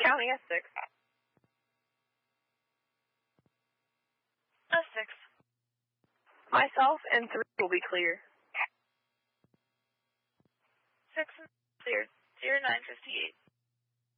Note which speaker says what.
Speaker 1: Counting at 6.
Speaker 2: A 6.
Speaker 1: Myself and 3 will be clear.
Speaker 2: 6 and cleared. 0958.